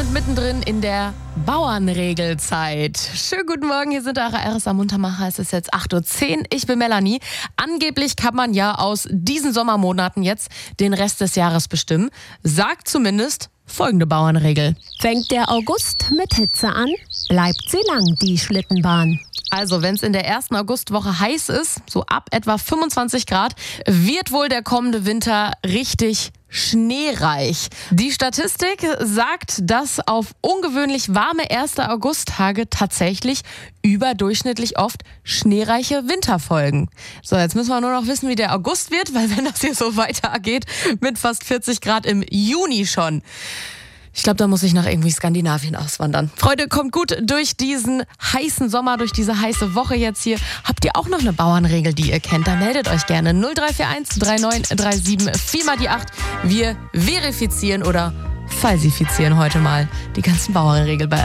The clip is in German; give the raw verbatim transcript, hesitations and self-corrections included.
sind mittendrin in der Bauernregelzeit. Schönen guten Morgen, hier sind eure R S A Muntermacher. Es ist jetzt acht Uhr zehn. Ich bin Melanie. Angeblich kann man ja aus diesen Sommermonaten jetzt den Rest des Jahres bestimmen. Sagt zumindest folgende Bauernregel. Fängt der August mit Hitze an, bleibt sie lang, die Schlittenbahn. Also, wenn es in der ersten Augustwoche heiß ist, so ab etwa fünfundzwanzig Grad, wird wohl der kommende Winter richtig schneereich. Die Statistik sagt, dass auf ungewöhnlich warme erste Augusttage tatsächlich überdurchschnittlich oft schneereiche Winter folgen. So, jetzt müssen wir nur noch wissen, wie der August wird, weil wenn das hier so weitergeht mit fast vierzig Grad im Juni schon. Ich glaube, da muss ich nach irgendwie Skandinavien auswandern. Freunde, kommt gut durch diesen heißen Sommer, durch diese heiße Woche jetzt hier. Habt ihr auch noch eine Bauernregel, die ihr kennt? Dann meldet euch gerne. null drei vier eins drei neun drei sieben vier mal die acht. Wir verifizieren oder falsifizieren heute mal die ganzen Bauernregeln bei